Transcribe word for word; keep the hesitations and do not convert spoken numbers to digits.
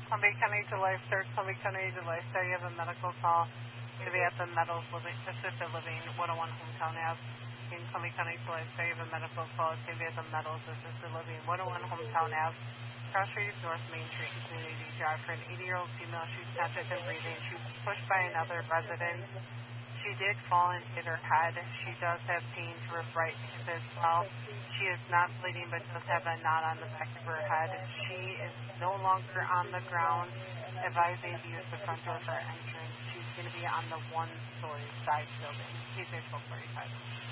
Columbia County to Life Start, Columbia County to Life Start. You have a medical call. You're going to be at the Meadows Living, Assisted Living, one oh one Hometown Ave. In Columbia County to Life Start, you have a medical call. It's going to be at the Meadows Assisted Living, one oh one Hometown Ave. Cross Street, North Main Street, Community Drive. For an eighty-year-old female, she's conscious and breathing. She was pushed by another resident. She did fall and hit her head. She does have pain to her right hip as well. She is not bleeding but does have a knot on the back of her head. She is no longer on the ground, advising to use the front door for entrance. She's going to be on the one-story side building. Case twelve forty-five.